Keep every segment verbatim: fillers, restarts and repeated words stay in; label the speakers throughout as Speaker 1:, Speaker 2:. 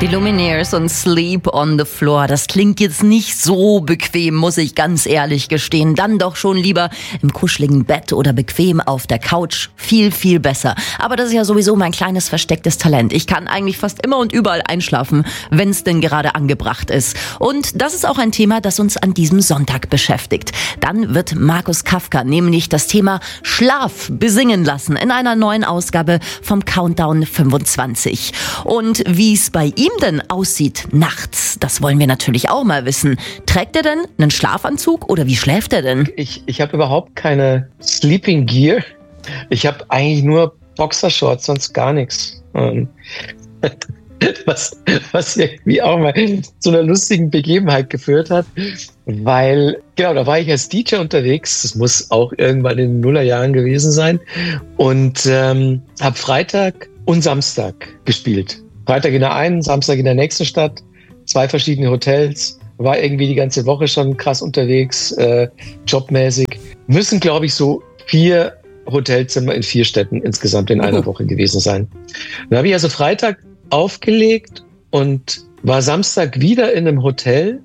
Speaker 1: Die Lumineers und Sleep on the Floor. Das klingt jetzt nicht so bequem, muss ich ganz ehrlich gestehen. Dann doch schon lieber im kuscheligen Bett oder bequem auf der Couch. Viel, viel besser. Aber das ist ja sowieso mein kleines verstecktes Talent. Ich kann eigentlich fast immer und überall einschlafen, wenn es denn gerade angebracht ist. Und das ist auch ein Thema, das uns an diesem Sonntag beschäftigt. Dann wird Markus Kafka nämlich das Thema Schlaf besingen lassen in einer neuen Ausgabe vom Countdown fünfundzwanzig. Und wie es bei ihm denn aussieht nachts, das wollen wir natürlich auch mal wissen. Trägt er denn einen Schlafanzug oder wie schläft er denn?
Speaker 2: Ich, ich habe überhaupt keine Sleeping Gear. Ich habe eigentlich nur Boxershorts, sonst gar nichts. Was, was irgendwie auch mal zu einer lustigen Begebenheit geführt hat, weil, genau, da war ich als D J unterwegs, das muss auch irgendwann in den Nullerjahren gewesen sein, und ähm, habe Freitag und Samstag gespielt. Freitag in der einen, Samstag in der nächsten Stadt, zwei verschiedene Hotels, war irgendwie die ganze Woche schon krass unterwegs, äh, jobmäßig. Müssen, glaube ich, so vier Hotelzimmer in vier Städten insgesamt in einer Woche gewesen sein. Dann habe ich also Freitag aufgelegt und war Samstag wieder in einem Hotel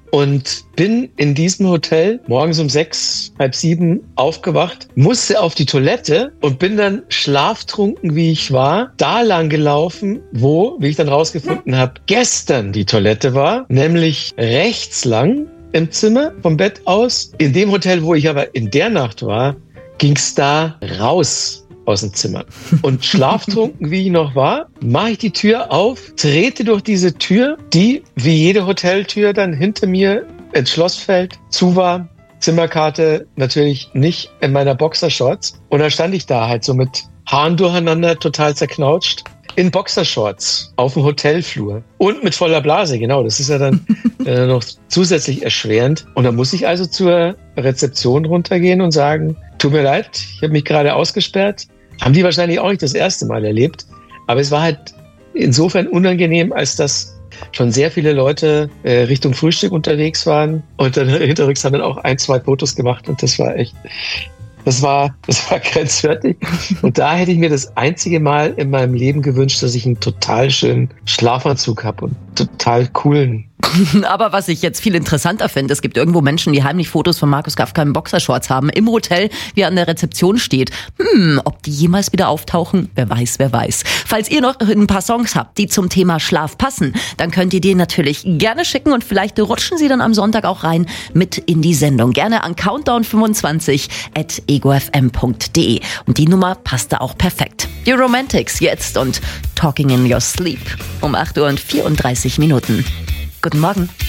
Speaker 2: und bin in diesem Hotel morgens um sechs, halb sieben aufgewacht, musste auf die Toilette und bin dann schlaftrunken, wie ich war, da lang gelaufen, wo, wie ich dann rausgefunden habe, gestern die Toilette war, nämlich rechts lang im Zimmer vom Bett aus. In dem Hotel, wo ich aber in der Nacht war, ging's da raus aus dem Zimmer. Und schlaftrunken, wie ich noch war, mache ich die Tür auf, trete durch diese Tür, die wie jede Hoteltür dann hinter mir ins Schlossfeld zu war. Zimmerkarte natürlich nicht in meiner Boxershorts. Und dann stand ich da halt so mit Haaren durcheinander, total zerknautscht, in Boxershorts auf dem Hotelflur. Und mit voller Blase, genau. Das ist ja dann äh, noch zusätzlich erschwerend. Und dann muss ich also zur Rezeption runtergehen und sagen, tut mir leid, ich habe mich gerade ausgesperrt. Haben die wahrscheinlich auch nicht das erste Mal erlebt. Aber es war halt insofern unangenehm, als dass schon sehr viele Leute äh, Richtung Frühstück unterwegs waren. Und dann hinterrücks haben dann auch ein, zwei Fotos gemacht. Und das war echt, das war, das war grenzwertig. Und da hätte ich mir das einzige Mal in meinem Leben gewünscht, dass ich einen total schönen Schlafanzug habe und total coolen.
Speaker 1: Aber was ich jetzt viel interessanter finde, es gibt irgendwo Menschen, die heimlich Fotos von Markus Kafka in Boxershorts haben, im Hotel, wie er an der Rezeption steht. Hm, ob die jemals wieder auftauchen? Wer weiß, wer weiß. Falls ihr noch ein paar Songs habt, die zum Thema Schlaf passen, dann könnt ihr die natürlich gerne schicken und vielleicht rutschen sie dann am Sonntag auch rein mit in die Sendung. Gerne an countdown fünfundzwanzig at ego f m punkt d e. Und die Nummer passt da auch perfekt. Die Romantics jetzt und Talking in Your Sleep um acht Uhr und vierunddreißig Minuten. Guten Morgen.